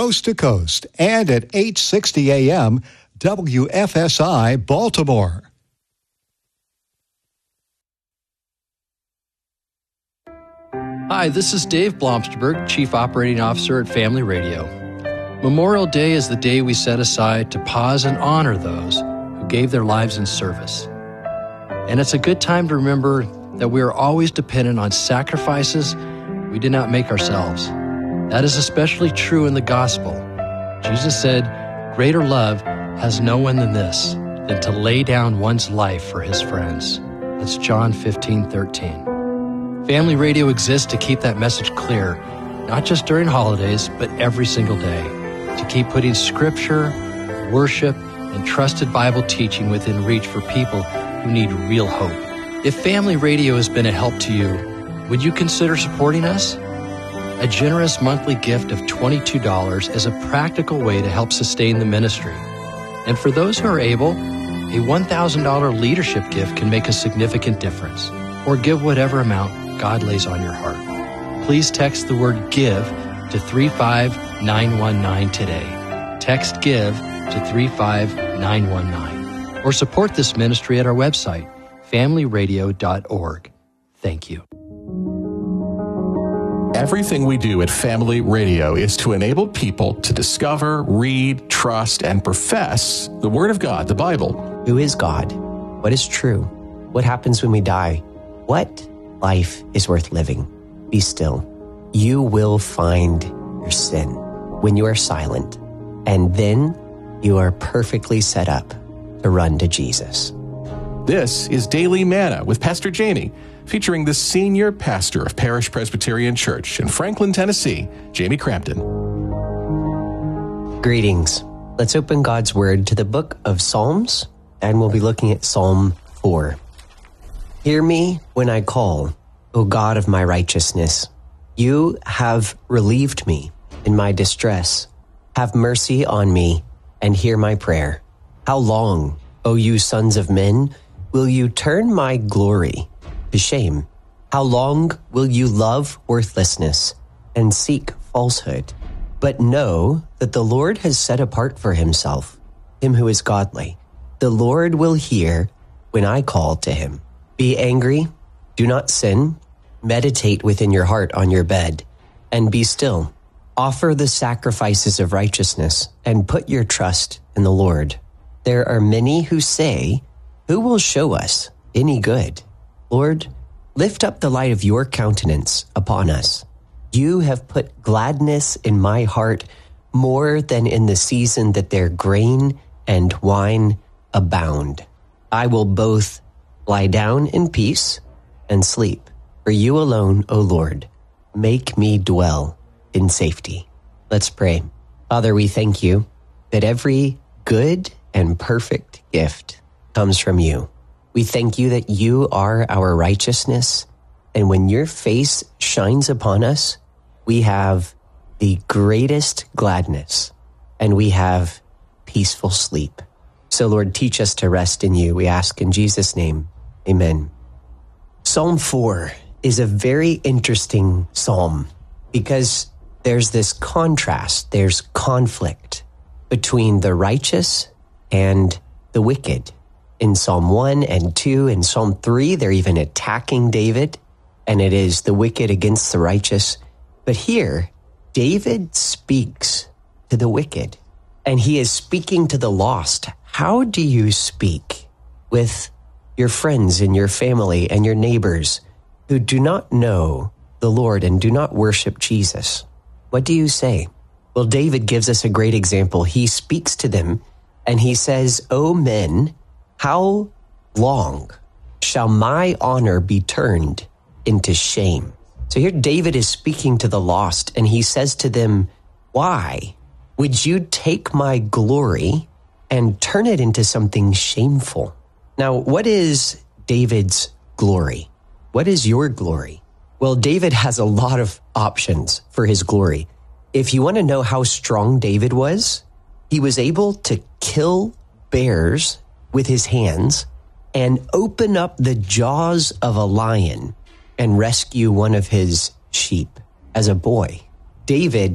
coast to coast, and at 8:60 a.m. WFSI Baltimore. Hi, this is Dave Blomsterberg, Chief Operating Officer at Family Radio. Memorial Day is the day we set aside to pause and honor those who gave their lives in service. And it's a good time to remember that we are always dependent on sacrifices we did not make ourselves. That is especially true in the gospel. Jesus said, "Greater love has no one than this, than to lay down one's life for his friends." That's John 15:13. Family Radio exists to keep that message clear, not just during holidays, but every single day, to keep putting scripture, worship, and trusted Bible teaching within reach for people who need real hope. If Family Radio has been a help to you, would you consider supporting us? A generous monthly gift of $22 is a practical way to help sustain the ministry. And for those who are able, a $1,000 leadership gift can make a significant difference. Or give whatever amount God lays on your heart. Please text the word GIVE to 35919 today. Text GIVE to 35919. Or support this ministry at our website, familyradio.org. Thank you. Everything we do at Family Radio is to enable people to discover, read, trust, and profess the Word of God, the Bible. Who is God? What is true? What happens when we die? What life is worth living? Be still. You will find your sin when you are silent, and then you are perfectly set up to run to Jesus. This is Daily Manna with Pastor Jamie, featuring the senior pastor of Parish Presbyterian Church in Franklin, Tennessee, Jamie Crampton. Greetings. Let's open God's Word to the book of Psalms, and we'll be looking at Psalm 4. Hear me when I call, O God of my righteousness. You have relieved me in my distress. Have mercy on me and hear my prayer. How long, O you sons of men, will you turn my glory to shame? How long will you love worthlessness and seek falsehood? But know that the Lord has set apart for himself him who is godly. The Lord will hear when I call to him. Be angry, do not sin. Meditate within your heart on your bed, and be still. Offer the sacrifices of righteousness, and put your trust in the Lord. There are many who say, who will show us any good? Lord, lift up the light of your countenance upon us. You have put gladness in my heart more than in the season that their grain and wine abound. I will both lie down in peace and sleep. For you alone, O Lord, make me dwell in safety. Let's pray. Father, we thank you that every good and perfect gift comes from you. We thank you that you are our righteousness, and when your face shines upon us, we have the greatest gladness, and we have peaceful sleep. So, Lord, teach us to rest in you. We ask in Jesus' name, amen. Psalm 4 is a very interesting psalm because there's this contrast, there's conflict between the righteous and the wicked. In Psalm 1 and 2 and Psalm 3, they're even attacking David, and it is the wicked against the righteous. But here, David speaks to the wicked, and he is speaking to the lost. How do you speak with your friends and your family and your neighbors who do not know the Lord and do not worship Jesus? What do you say? Well, David gives us a great example. He speaks to them and he says, O men, how long shall my honor be turned into shame? So here David is speaking to the lost and he says to them, why would you take my glory and turn it into something shameful? Now, what is David's glory? What is your glory? Well, David has a lot of options for his glory. If you want to know how strong David was, he was able to kill bears with his hands and open up the jaws of a lion and rescue one of his sheep as a boy. David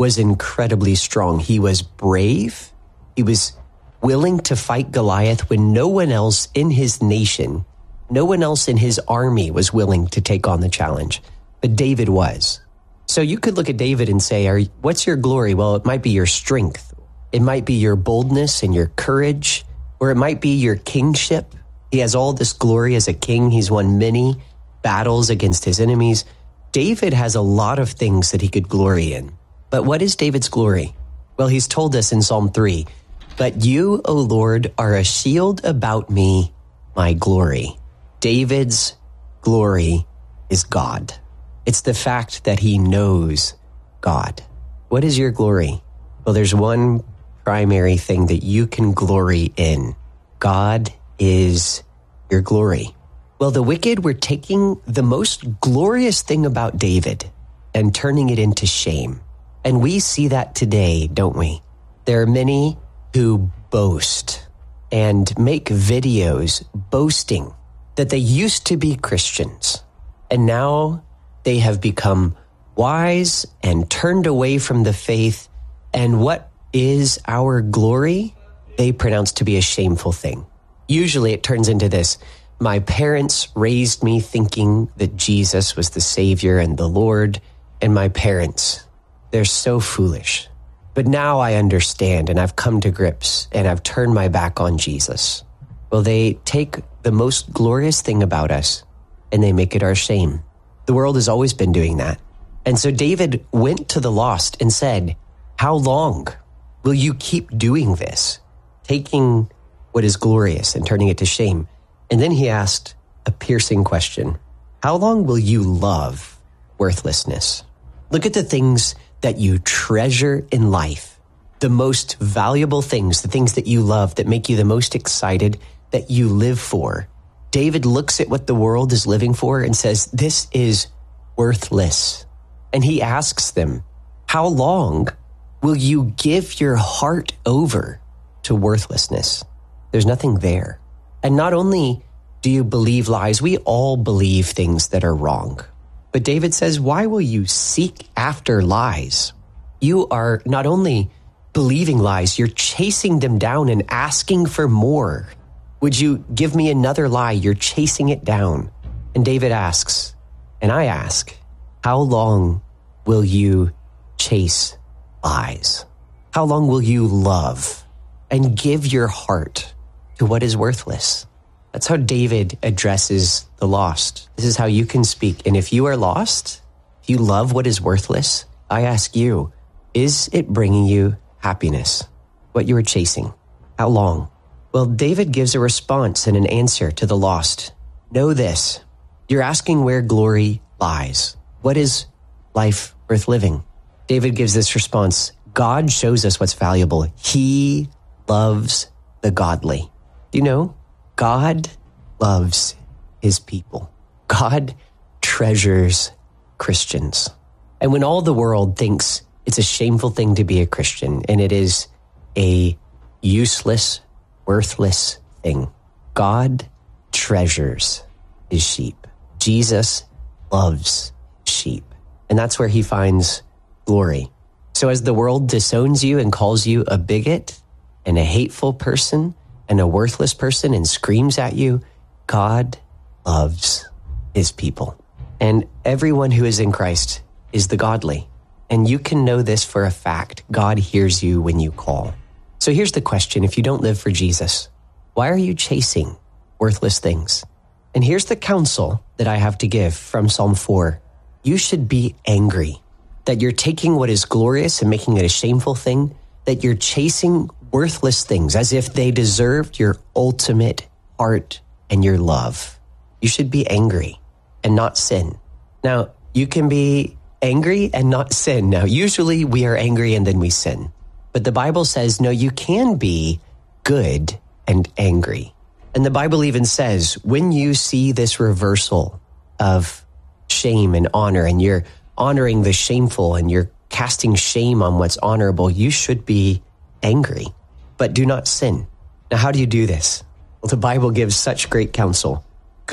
was incredibly strong. He was brave. He was willing to fight Goliath when no one else in his nation, no one else in his army was willing to take on the challenge. But David was. So you could look at David and say, what's your glory? Well, it might be your strength. It might be your boldness and your courage, or it might be your kingship. He has all this glory as a king. He's won many battles against his enemies. David has a lot of things that he could glory in. But what is David's glory? Well, he's told us in Psalm 3, "But you, O Lord, are a shield about me, my glory." David's glory is God. It's the fact that he knows God. What is your glory? Well, there's one primary thing that you can glory in. God is your glory. Well, the wicked were taking the most glorious thing about David and turning it into shame. And we see that today, don't we? There are many who boast and make videos boasting that they used to be Christians, and now they have become wise and turned away from the faith. And what is our glory? They pronounce to be a shameful thing. Usually it turns into this: my parents raised me thinking that Jesus was the Savior and the Lord, and my parents, they're so foolish. But now I understand, and I've come to grips, and I've turned my back on Jesus. Well, they take the most glorious thing about us, and they make it our shame. The world has always been doing that. And so David went to the lost and said, "How long will you keep doing this? Taking what is glorious and turning it to shame." And then he asked a piercing question: how long will you love worthlessness? Look at the things that you treasure in life, the most valuable things, the things that you love, that make you the most excited, that you live for. David looks at what the world is living for and says, this is worthless. And he asks them, how long will you give your heart over to worthlessness? There's nothing there. And not only do you believe lies, we all believe things that are wrong. But David says, why will you seek after lies? You are not only believing lies, you're chasing them down and asking for more. Would you give me another lie? You're chasing it down. And David asks, and I ask, how long will you chase lies? How long will you love and give your heart to what is worthless? That's how David addresses the lost. This is how you can speak. And if you are lost, if you love what is worthless, I ask you, is it bringing you happiness? What you are chasing? How long? Well, David gives a response and an answer to the lost. Know this: you're asking where glory lies. What is life worth living? David gives this response: God shows us what's valuable. He loves the godly. You know, God loves his people. God treasures Christians. And when all the world thinks it's a shameful thing to be a Christian and it is a useless, worthless thing, God treasures his sheep. Jesus loves sheep. And that's where he finds glory. So as the world disowns you and calls you a bigot and a hateful person and a worthless person and screams at you, God loves his people. And everyone who is in Christ is the godly. And you can know this for a fact. God hears you when you call. So here's the question: if you don't live for Jesus, why are you chasing worthless things? And here's the counsel that I have to give from Psalm 4. You should be angry that you're taking what is glorious and making it a shameful thing, that you're chasing worthless things as if they deserved your ultimate heart and your love. You should be angry and not sin. Now, you can be angry and not sin. Now, usually we are angry and then we sin. But the Bible says, no, you can be good and angry. And the Bible even says, when you see this reversal of shame and honor, and you're honoring the shameful and you're casting shame on what's honorable, you should be angry, but do not sin. Now, how do you do this? Well, the Bible gives such great counsel.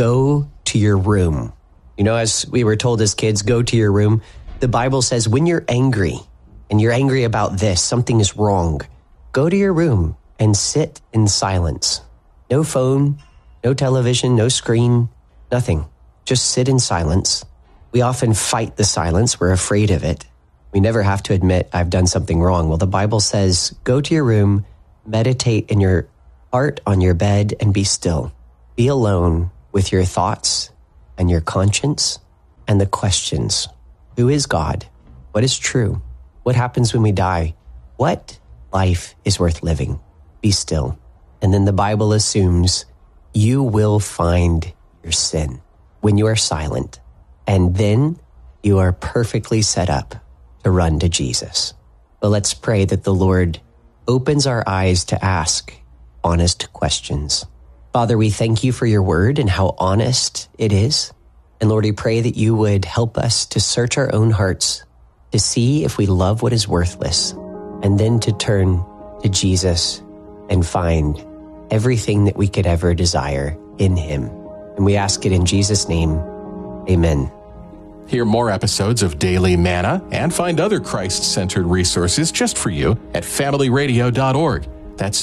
Go to your room. You know, as we were told as kids, go to your room. The Bible says when you're angry, and you're angry about this, something is wrong, go to your room and sit in silence. No phone, no television, no screen, nothing. Just sit in silence. We often fight the silence. We're afraid of it. We never have to admit I've done something wrong. Well, the Bible says, go to your room, meditate in your heart on your bed, and be still. Be alone with your thoughts and your conscience and the questions. Who is God? What is true? What happens when we die? What life is worth living? Be still. And then the Bible assumes you will find your sin when you are silent. And then you are perfectly set up to run to Jesus. But let's pray that the Lord opens our eyes to ask honest questions. Father, we thank you for your word and how honest it is. And Lord, we pray that you would help us to search our own hearts, to see if we love what is worthless, and then to turn to Jesus and find everything that we could ever desire in him. And we ask it in Jesus' name. Amen. Hear more episodes of Daily Manna and find other Christ-centered resources just for you at familyradio.org. That's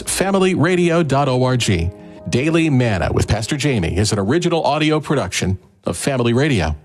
familyradio.org. Daily Manna with Pastor Jamie is an original audio production of Family Radio.